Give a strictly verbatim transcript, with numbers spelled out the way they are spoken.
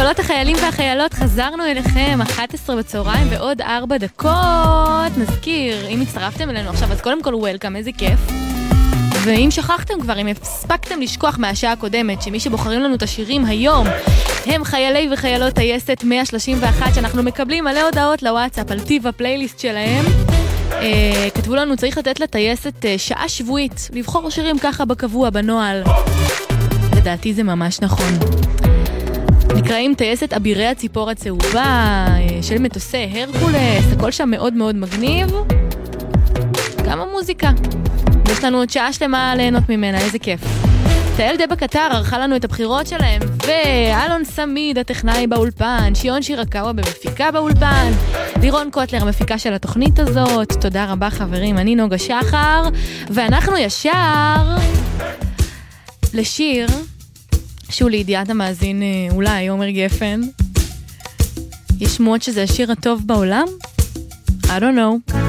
חיילות החיילים והחיילות, חזרנו אליכם אחת עשרה בצהריים ועוד ארבע דקות. נזכיר, אם הצטרפתם אלינו עכשיו, אז קודם כל וולקאם, איזה כיף. ואם שכחתם כבר, אם הספקתם לשכוח מהשעה הקודמת, שמי שבוחרים לנו את השירים היום הם חיילי וחיילות טייסת מאה שלושים ואחת, שאנחנו מקבלים מלא הודעות לוואטסאפ על טיב הפלייליסט שלהם. אה, כתבו לנו, צריך לתת לטייסת אה, שעה שבועית, לבחור שירים ככה בקבוע, בנועל. לדעתי זה ממש נכון. נקראים טייסת אבירי הציפור הצהובה, אה, של מטוסי הרקולס, הכל שם מאוד מאוד מגניב. גם המוזיקה. יש לנו עוד שעה שלמה ליהנות ממנה, איזה כיף. תהל דבה קטר ערכה לנו את הבחירות שלהם, ואלון סמיד הטכנאי באולפן, שיון שירקאווה במפיקה באולפן, לירון קוטלר המפיקה של התוכנית הזאת. תודה רבה חברים, אני נוגה שחר, ואנחנו ישר לשיר שהוא לידיעת המאזין אולי עומר גפן. יש שמועות שזה השיר הטוב בעולם? I don't know.